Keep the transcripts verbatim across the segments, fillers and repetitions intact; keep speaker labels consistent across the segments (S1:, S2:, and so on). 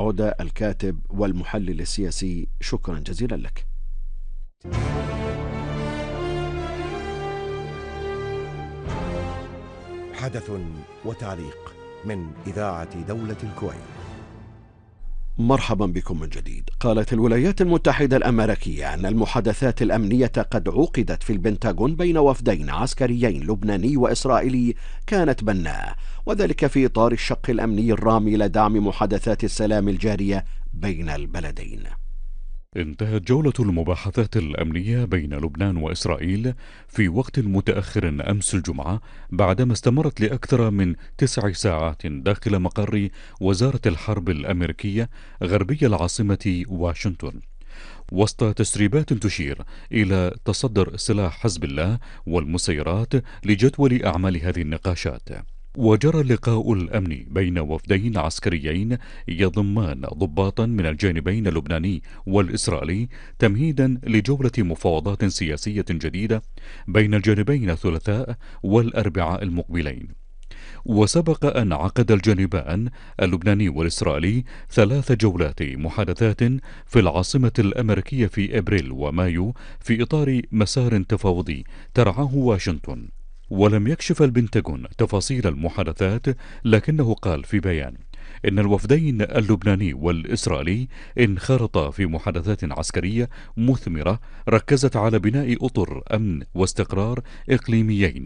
S1: عودة الكاتب والمحلل السياسي، شكرا جزيلا لك.
S2: حدث وتعليق من إذاعة دولة الكويت.
S1: مرحبا بكم من جديد. قالت الولايات المتحدة الأمريكية أن المحادثات الأمنية قد عقدت في البنتاغون بين وفدين عسكريين لبناني وإسرائيلي كانت بناءة، وذلك في إطار الشق الأمني الرامي إلى دعم محادثات السلام الجارية بين البلدين.
S3: انتهت جولة المباحثات الأمنية بين لبنان وإسرائيل في وقت متأخر أمس الجمعة، بعدما استمرت لأكثر من تسع ساعات داخل مقر وزارة الحرب الأمريكية غربي العاصمة واشنطن، وسط تسريبات تشير إلى تصدر سلاح حزب الله والمسيرات لجدول أعمال هذه النقاشات. وجرى اللقاء الأمني بين وفدين عسكريين يضمان ضباطا من الجانبين اللبناني والإسرائيلي تمهيدا لجولة مفاوضات سياسية جديدة بين الجانبين الثلاثاء والأربعاء المقبلين. وسبق أن عقد الجانبان اللبناني والإسرائيلي ثلاث جولات محادثات في العاصمة الأمريكية في أبريل ومايو في إطار مسار تفاوضي ترعاه واشنطن. ولم يكشف البنتاغون تفاصيل المحادثات، لكنه قال في بيان إن الوفدين اللبناني والإسرائيلي انخرطا في محادثات عسكرية مثمرة ركزت على بناء أطر أمن واستقرار إقليميين،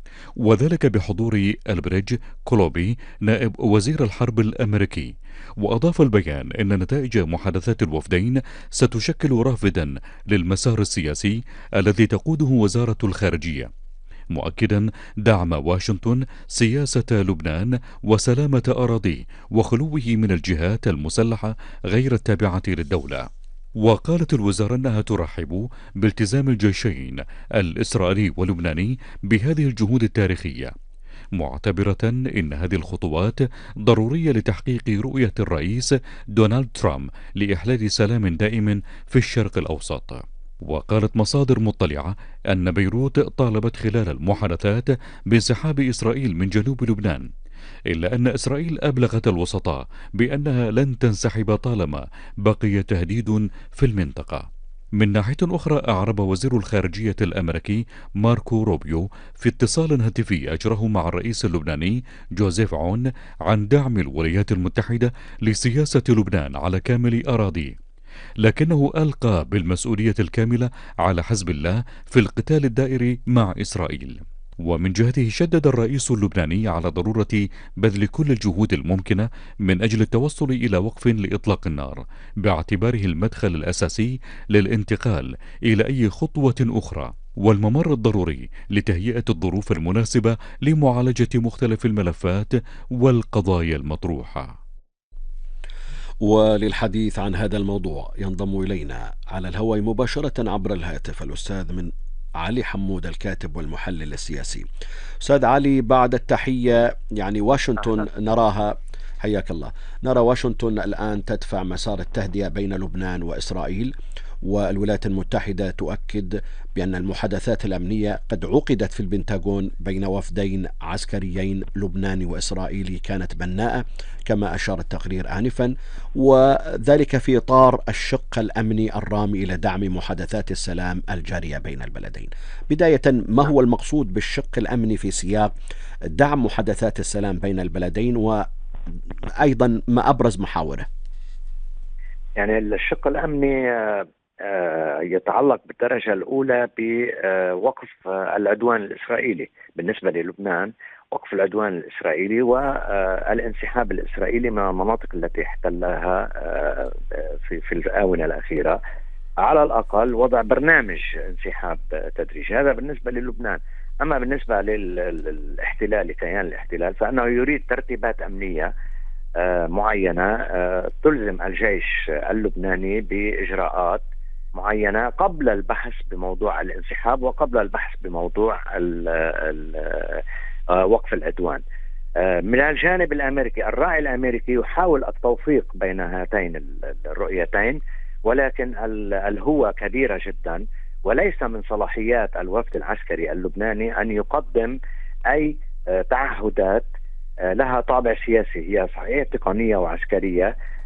S3: وذلك بحضور البريدج كولوبي نائب وزير الحرب الأمريكي. وأضاف البيان أن نتائج محادثات الوفدين ستشكل رافدا للمسار السياسي الذي تقوده وزارة الخارجية، مؤكدا دعم واشنطن سياسة لبنان وسلامة أراضيه وخلوه من الجهات المسلحة غير التابعة للدولة. وقالت الوزارة أنها ترحب بالتزام الجيشين الإسرائيلي واللبناني بهذه الجهود التاريخية، معتبرة أن هذه الخطوات ضرورية لتحقيق رؤية الرئيس دونالد ترامب لإحلال سلام دائم في الشرق الأوسط. وقالت مصادر مطلعة أن بيروت طالبت خلال المحادثات بانسحاب إسرائيل من جنوب لبنان، إلا أن إسرائيل أبلغت الوسطاء بأنها لن تنسحب طالما بقي تهديد في المنطقة. من ناحية أخرى، أعرب وزير الخارجية الأمريكي ماركو روبيو في اتصال هاتفي أجره مع الرئيس اللبناني جوزيف عون عن دعم الولايات المتحدة لسياسة لبنان على كامل أراضيه، لكنه ألقى بالمسؤولية الكاملة على حزب الله في القتال الدائري مع إسرائيل. ومن جهته شدد الرئيس اللبناني على ضرورة بذل كل الجهود الممكنة من أجل التوصل إلى وقف لإطلاق النار، باعتباره المدخل الأساسي للانتقال إلى أي خطوة أخرى والممر الضروري لتهيئة الظروف المناسبة لمعالجة مختلف الملفات والقضايا المطروحة.
S1: وللحديث عن هذا الموضوع ينضم إلينا على الهواء مباشرة عبر الهاتف الأستاذ من علي حمود الكاتب والمحلل السياسي. أستاذ علي، بعد التحية، يعني واشنطن نراها، حياك الله، نرى واشنطن الآن تدفع مسار التهدئة بين لبنان وإسرائيل، والولايات المتحدة تؤكد بأن المحادثات الأمنية قد عقدت في البنتاغون بين وفدين عسكريين لبناني وإسرائيلي كانت بناءة كما أشار التقرير آنفا، وذلك في إطار الشق الأمني الرامي إلى دعم محادثات السلام الجارية بين البلدين. بداية، ما هو المقصود بالشق الأمني في سياق دعم محادثات السلام بين البلدين، وأيضا ما أبرز محاوره؟
S4: يعني الشق الأمني يتعلق بالدرجة الأولى بوقف العدوان الإسرائيلي بالنسبة للبنان، وقف العدوان الإسرائيلي والانسحاب الإسرائيلي من المناطق التي احتلها في في الآونة الأخيرة، على الأقل وضع برنامج انسحاب تدريجي. هذا بالنسبة للبنان. أما بالنسبة للاحتلال، لكيان الاحتلال، فإنه يريد ترتيبات أمنية معينة تلزم الجيش اللبناني بإجراءات معينة قبل البحث بموضوع الانسحاب وقبل البحث بموضوع ال ال وقف العدوان. من الجانب الأمريكي، الراعي الأمريكي يحاول التوفيق بين هاتين الرؤيتين، ولكن الهوة كبيرة جدا، وليس من صلاحيات الوفد العسكري اللبناني أن يقدم أي تعهدات لها طابع سياسي. هي صحيح تقنية وعسكرية،